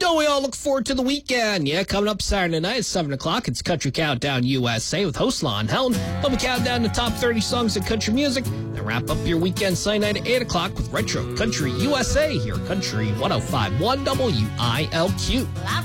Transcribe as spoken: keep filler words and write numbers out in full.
Don't we all look forward to the weekend? Yeah, coming up Saturday night at seven o'clock, it's Country Countdown U S A with host Lon Helen. We'll be counting down the top thirty songs of country music, then wrap up your weekend Sunday night at eight o'clock with Retro Country U S A here at Country one oh five point one W I L Q.